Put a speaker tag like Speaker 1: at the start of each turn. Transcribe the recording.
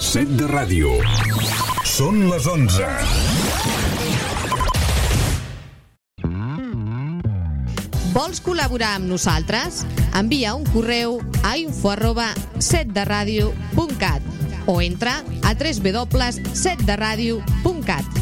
Speaker 1: Set de ràdio. Són les 11.
Speaker 2: Vols col·laborar amb nosaltres? Envia un correu a info@setderadio.cat o entra a www.setderadio.cat.